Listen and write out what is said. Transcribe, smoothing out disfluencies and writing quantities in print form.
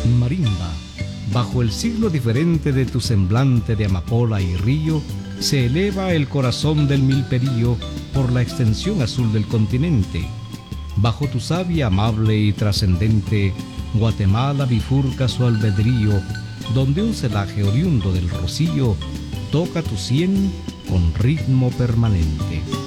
Marimba, bajo el signo diferente de tu semblante de amapola y río, se eleva el corazón del milperío por la extensión azul del continente. Bajo tu savia amable y trascendente, Guatemala bifurca su albedrío, donde un celaje oriundo del rocío toca tu sien con ritmo permanente.